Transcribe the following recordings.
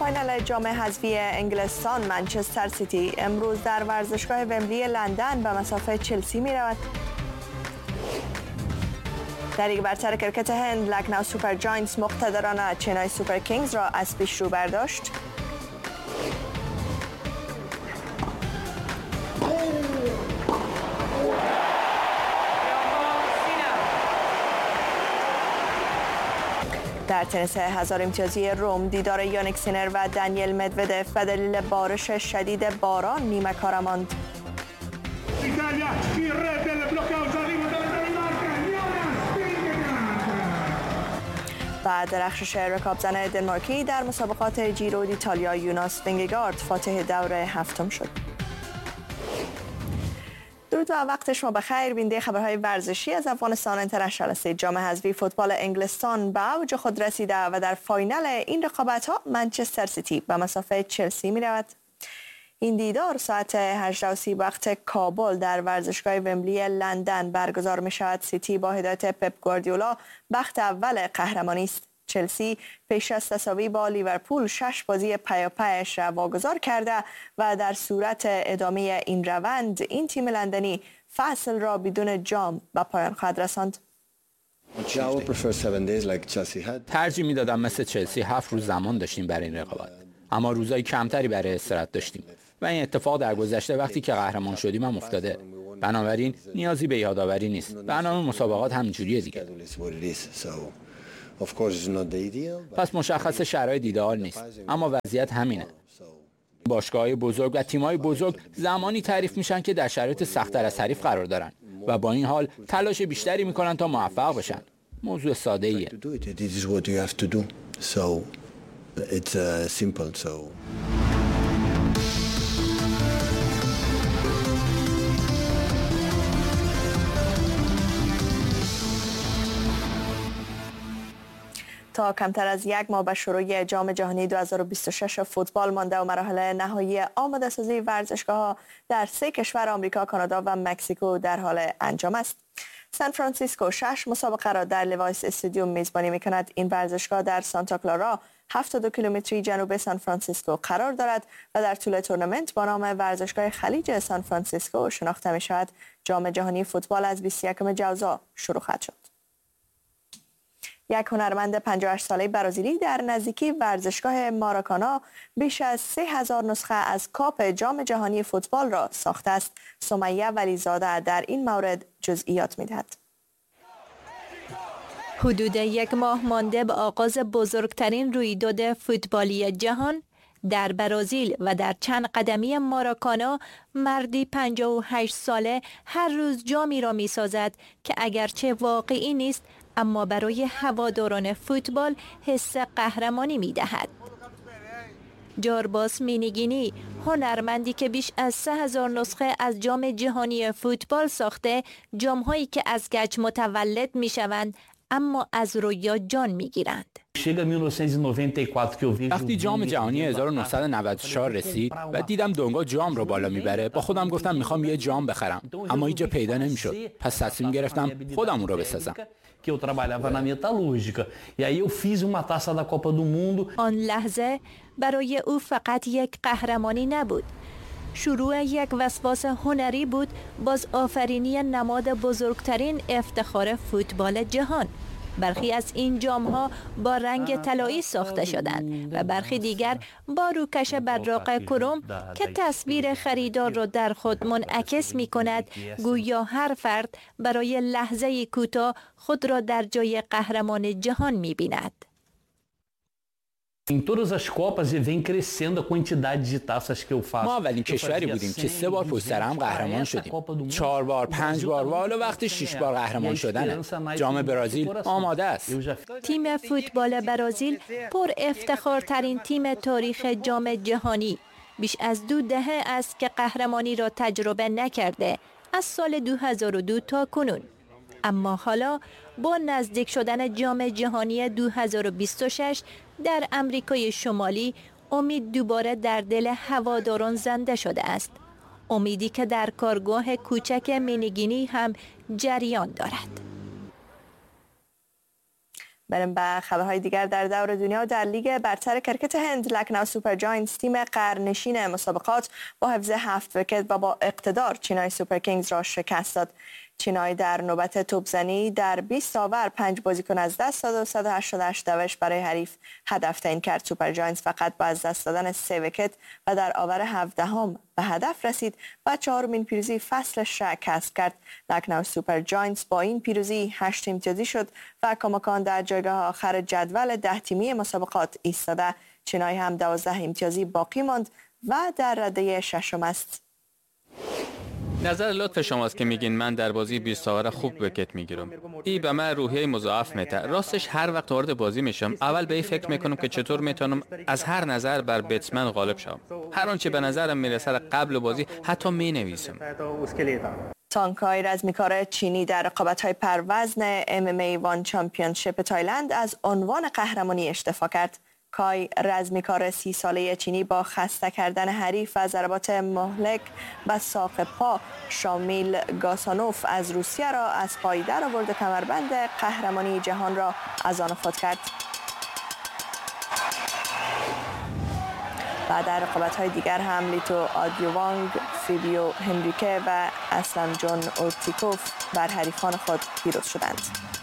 فاینال جام حذفی انگلستان منچستر سیتی امروز در ورزشگاه ومبلی لندن به مسافه چلسی می رود. در لیگ برتر کرکت هند لکنو سوپر جاینتس مقتدرانه چنای سوپر کینگز را از پیش رو برداشت. در تنیس 1000 امتیازی روم دیدار یانیک سینر و دانیل مدودف به دلیل بارش شدید باران نیمه کاره ماند. و درخشش رکابزن دنمارکی در مسابقات جیرو دیتالیا یوناس وینگگارد فاتح دور هفتم شد. درود و وقت شما بخیر. بیننده خبرهای ورزشی از افغانستان اینترنشنال استیج. جام حذفی فوتبال انگلستان به اوج خود رسیده و در فاینال این رقابت‌ها منچستر سیتی به مسافه چلسی می‌رود. این دیدار ساعت 18:30 وقت کابل در ورزشگاه ومبلی لندن برگزار می‌شود. سیتی با هدایت پپ گواردیولا بخت اول قهرمانی است. چلسی پیش از تساوی با لیورپول 6 بازی پیاپیش را واگذار کرده و در صورت ادامه این روند این تیم لندنی فصل را بدون جام به پایان خواهد رساند. ترجیح میدادم مثل چلسی 7 روز زمان داشتیم برای این رقابت، اما روزهای کمتری برای استراحت داشتیم و این اتفاق در گذشته وقتی که قهرمان شدیم هم افتاده. بنابراین نیازی به یادآوری نیست. برنامه مسابقات همینجوریه دیگه. پس مشخص شرایط ایدئال نیست، اما وضعیت همینه. باشگاه‌های بزرگ و تیم‌های بزرگ زمانی تعریف میشن که در شرایط سخت‌تر از حریف قرار دارن و با این حال تلاش بیشتری میکنن تا موفق بشن. موضوع ساده‌ایه. تا کمتر از یک ماه به شروع جام جهانی 2026 فوتبال مانده و مراحل نهایی آماده سازی ورزشگاه‌ها در 3 کشور آمریکا، کانادا و مکزیکو در حال انجام است. سان فرانسیسکو 6 مسابقه را در لیوایس استادیوم میزبانی می‌کند. این ورزشگاه در سانتا کلارا 72 کیلومتری جنوب سان فرانسیسکو قرار دارد و در طول تورنمنت با نام ورزشگاه خلیج سان فرانسیسکو شناخته می‌شود. جام جهانی فوتبال از 21 جوزا شروع خواهد شد. یک هنرمند 58 ساله برازیلی در نزدیکی ورزشگاه ماراکانا بیش از 3000 نسخه از کاپ جام جهانی فوتبال را ساخته است. سمیه ولیزاده در این مورد جزئیات می‌دهد. حدود 1 ماه مانده به آغاز بزرگترین رویداد فوتبالی جهان در برزیل و در چند قدمی ماراکانا، مردی 58 ساله هر روز جامی را می‌سازد که اگرچه واقعی نیست اما برای هواداران فوتبال حس قهرمانی می‌دهد. جارباس مینیگینی، هنرمندی که بیش از 3000 نسخه از جام جهانی فوتبال ساخته، جام‌هایی که از گچ متولد می‌شوند اما از رویا جان می‌گیرند. وقتی جام جهانی 1994 رسید و دیدم دونگا جام رو بالا میبره، با خودم گفتم میخوام یه جام بخرم، اما هیچ جا پیدا نمیشد. پس تصمیم گرفتم خودم اون رو بسازم. آن لحظه برای او فقط یک قهرمانی نبود، شروع یک وسواس هنری بود، باز آفرینی نماد بزرگترین افتخار فوتبال جهان. برخی از این جام‌ها با رنگ طلایی ساخته شدند و برخی دیگر با روکش براق کروم که تصویر خریدار را در خود منعکس می‌کند، گویا هر فرد برای لحظه کوتاه خود را در جای قهرمان جهان می‌بیند. ما اولین کشوری بودیم که 3 بار پشت سر هم قهرمان شدیم. 4 بار، 5 بار و حالا وقت 6 بار قهرمان شدنه. جام برزیل آماده است. تیم فوتبال برزیل پر افتخارترین تیم تاریخ جام جهانی، بیش از 2 دهه است که قهرمانی را تجربه نکرده، از سال 2002 تا کنون. اما حالا با نزدیک شدن جام جهانی 2026 در امریکای شمالی، امید دوباره در دل هواداران زنده شده است. امیدی که در کارگاه کوچک مینیگینی هم جریان دارد. بریم به خبرهای دیگر. در دور دنیا در لیگ برتر کرکت هند، لکنو سوپر جاینتس تیم قرنشین مسابقات با حفظ 7 ویکت و با اقتدار چینای سوپر کینگز را شکست داد. چینای در نوبت توپزنی در 20 آور 5 بازیکن از دست داد و 188 دوش برای حریف هدف تعیین کرد. سوپر جاینتس فقط با از دست دادن 3 ویکت و در آور 17 به هدف رسید و 4مین پیروزی فصلش را کسب کرد. لکنو سوپر جاینتس با این پیروزی 8 امتیازی شد و کماکان در جایگاه آخر جدول 10 تیمی مسابقات ایستاده. چینای هم 12 امتیازی باقی ماند و در رده ششم است. نظر لطف شماست که میگین من در بازی 20 آور خوب ویکت میگیرم. این به من روحیه مضاعف میده. راستش هر وقت وارد بازی میشم اول به این فکر میکنم که چطور میتونم از هر نظر بر بتسمن غالب شم. هر آنچه به نظرم میرسه قبل بازی حتی مینویسم. تانکای رزمیکار چینی در رقابت‌های پروزن MMA وان چمپیونشیپ تایلند از عنوان قهرمانی اشتفا کرد. کای رزمیکار 30 ساله چینی با خسته کردن حریف و ضربات مهلک به ساق پا شامیل گاسانوف از روسیه را از پای در آورد و کمربند قهرمانی جهان را از آن خود کرد. و در رقابت‌های دیگر هم لیتو آدیوانگ، فیبیو هنریکه و اسلم جون اورتیکوف بر حریفان خود پیروز شدند.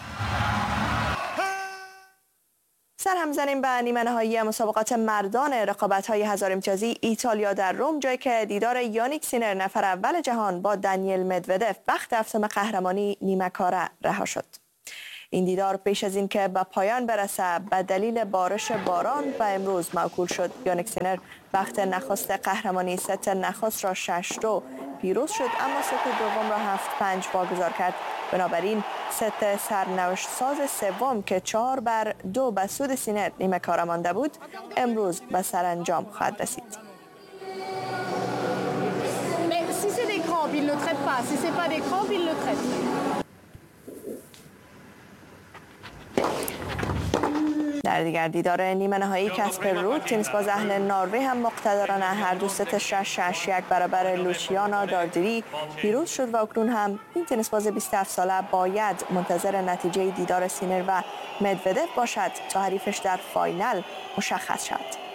سر هم زنیم به نیمه نهایی مسابقات مردان رقابت‌های 1000 امتیازی ایتالیا در روم، جایی که دیدار یانیک سینر نفر اول جهان با دانیل مدودف بخت هفتم قهرمانی نیمه کاره رها شد. این دیدار پیش از این که به پایان برسه به دلیل بارش باران و امروز موکول شد. یانیک سینر بخت نخست قهرمانی ست نخست را 6-2 پیروز شد، اما ست دوم را 7-5 واگذار کرد. بنابراین ست سرنوشت ساز سوم که 4-2 به سود سینر نیمه کاره مانده بود امروز به سرانجام خواهد رسید. در دیگر دیدار نیمه نهایی کاسپر رود تنیس باز اهل نروژ هم مقتدرانه هر دو ست 6-6-1 برابر لوچیانا داردری پیروز شد و اکنون هم این تنیس باز 27 ساله باید منتظر نتیجه دیدار سینر و مدودف باشد تا حریفش در فاینال مشخص شد.